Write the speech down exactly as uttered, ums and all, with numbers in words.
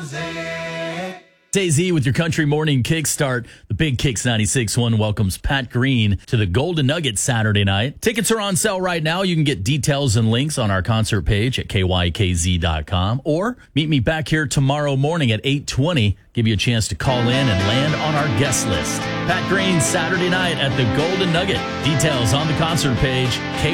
A Z with your Country Morning Kickstart. The Big Kicks ninety-six point one welcomes Pat Green to the Golden Nugget Saturday night. Tickets are on sale right now. You can get details and links on our concert page at K Y K Z dot com, or meet me back here tomorrow morning at eight twenty. Give you a chance to call in and land on our guest list. Pat Green Saturday night at the Golden Nugget. Details on the concert page, K